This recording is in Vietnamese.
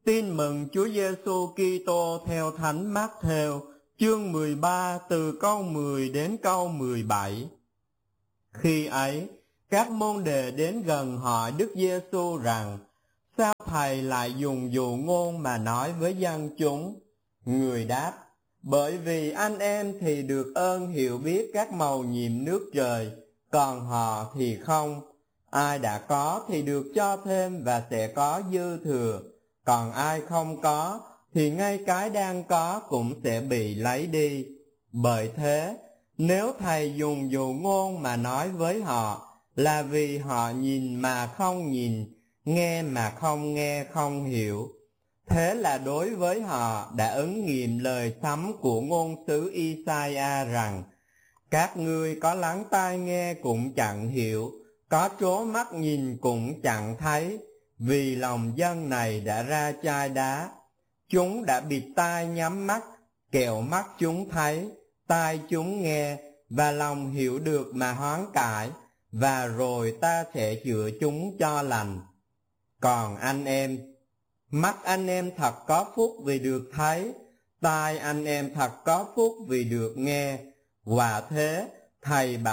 Tin mừng Chúa Giêsu Kitô theo Thánh Mát-thêu, chương 13 từ câu 10 đến câu 17. Khi ấy, các môn đệ đến gần hỏi Đức Giêsu rằng: sao thầy lại dùng dụ ngôn mà nói với dân chúng? Người đáp: bởi vì anh em thì được ơn hiểu biết các mầu nhiệm nước trời, còn họ thì không. Ai đã có thì được cho thêm và sẽ có dư thừa, còn ai không có thì ngay cái đang có cũng sẽ bị lấy đi. Bởi thế, nếu thầy dùng dụ ngôn mà nói với họ, là vì họ nhìn mà không nhìn, nghe mà không nghe không hiểu. Thế là đối với họ đã ứng nghiệm lời sấm của ngôn sứ Isaiah rằng: các ngươi có lắng tai nghe cũng chẳng hiểu, có trố mắt nhìn cũng chẳng thấy, vì lòng dân này đã ra chai đá. Chúng đã bịt tai nhắm mắt, kẻo mắt chúng thấy, tai chúng nghe, và lòng hiểu được mà hoán cải, và rồi ta sẽ chữa chúng cho lành. Còn anh em, mắt anh em thật có phúc vì được thấy, tai anh em thật có phúc vì được nghe. Quả thế, thầy bảo